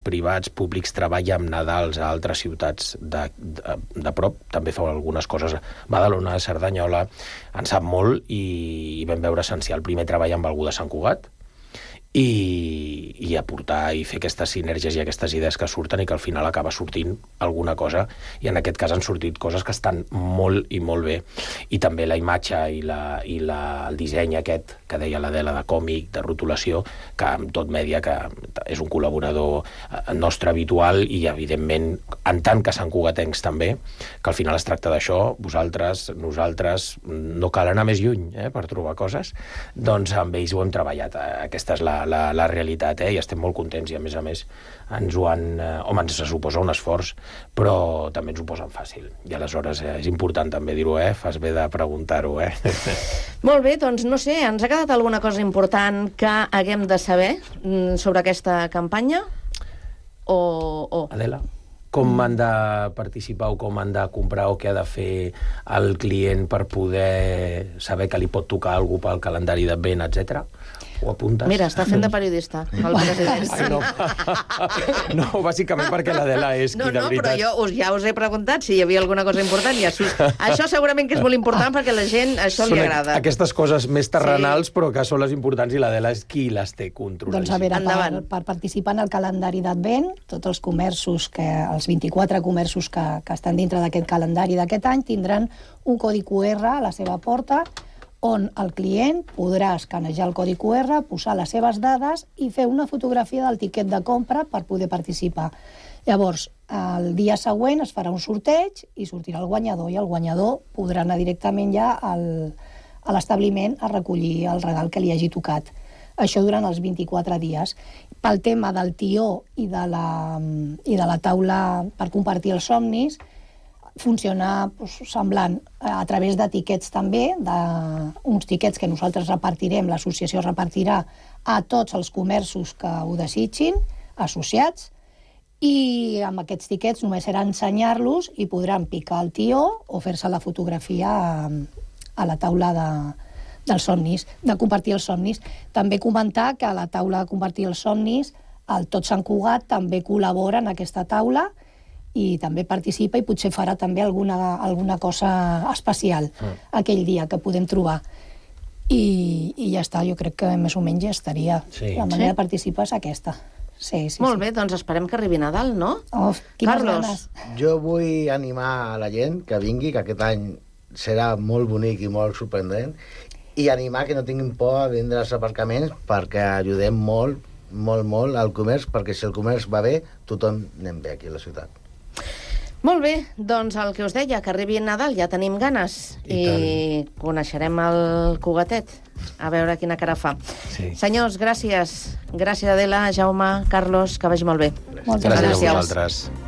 privats, públics, treballa amb Nadals a altres ciutats de prop. També fa algunes coses a Badalona, a Cerdanyola. En sap molt i vam veure essencial primer treballar amb algú de Sant Cugat i aportar i fer aquestes sinergies i aquestes idees que surten i que al final acaba sortint alguna cosa, i en aquest cas han sortit coses que estan molt i molt bé. I també la imatge i el disseny aquest que deia l'Adela, de còmic, de rotulació, que amb Tot Mèdia, que és un col·laborador nostre habitual, i evidentment en tant que santcugatencs també, que al final es tracta d'això, vosaltres, nosaltres, no cal anar més lluny per trobar coses, doncs amb ells ho hem treballat. Aquesta és la realitat, i estem molt contents, i a més ens ho han... Home, ens suposa un esforç, però també ens ho posen fàcil. I aleshores és important també dir-ho, fas bé de preguntar-ho, Molt bé, doncs no sé, ens ha quedat alguna cosa important que haguem de saber sobre aquesta campanya? Adela, com han de participar o com han de comprar o què ha de fer el client per poder saber que li pot tocar alguna cosa pel calendari d'Advent, etc. Ho apuntes? Mira, està fent de periodista, el president. Ai, no, bàsicament perquè l'Adela és qui de veritat... No, però jo ja us he preguntat si hi havia alguna cosa important. Això segurament que és molt important perquè a la gent això li agrada. Són aquestes coses més terrenals, però que són les importants, i l'Adela és qui les té controlades. Doncs a veure, per participar en el calendari d'Advent, tots els comerços, els 24 comerços que estan dintre d'aquest calendari d'aquest any, tindran un codi QR a la seva porta, on el client podrà escanejar el codi QR, posar les seves dades i fer una fotografia del tiquet de compra per poder participar. Llavors, el dia següent es farà un sorteig i sortirà el guanyador, i el guanyador podrà anar directament ja a l'establiment a recollir el regal que li hagi tocat. Això durant els 24 dies. Pel tema del tió i de la taula per compartir els somnis, funciona semblant a través de tiquets també, uns tiquets que nosaltres repartirem, l'associació repartirà a tots els comerços que ho desitgin, associats, i amb aquests tiquets només serà ensenyar-los i podran picar el tió o fer-se la fotografia a la taula dels somnis, de compartir els somnis. També comentar que a la taula de compartir els somnis el Tot Sant Cugat també col·labora en aquesta taula i també participa, i potser farà també alguna cosa especial aquell dia que podem trobar. I ja està, jo crec que més o menys ja estaria. La manera de participar és aquesta. Sí. Molt bé, doncs esperem que arribi Nadal, no? Carlos. Jo vull animar a la gent que vingui, que aquest any serà molt bonic i molt sorprendent, i animar que no tinguin por a vindre als aparcaments, perquè ajudem molt, molt, molt al comerç, perquè si el comerç va bé, tothom anem bé aquí a la ciutat. Molt bé, doncs el que us deia, que arribi Nadal, ja tenim ganes, i coneixerem el Cugatet, a veure quina cara fa. Sí. Senyors, gràcies. Gràcies, Adela, Jaume, Carlos, que vagi molt bé. Moltes gràcies a vosaltres.